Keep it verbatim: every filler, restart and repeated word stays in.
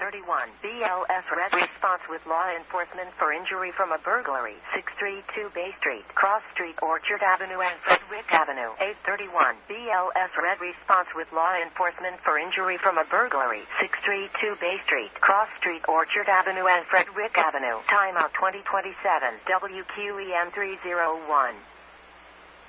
thirty-one. B L S Red response with law enforcement for injury from a burglary. six thirty-two Bay Street, Cross Street, Orchard Avenue and Frederick Avenue. eight thirty-one. B L S Red response with law enforcement for injury from a burglary. six thirty-two Bay Street, Cross Street, Orchard Avenue and Frederick Avenue. Timeout twenty twenty-seven. W Q E M three oh one.